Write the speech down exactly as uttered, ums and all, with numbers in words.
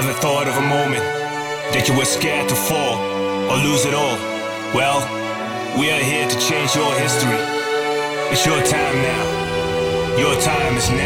Ever thought of a moment that you were scared to fall or lose it all? Well, we are here to change your history. It's your time now. Your time is now.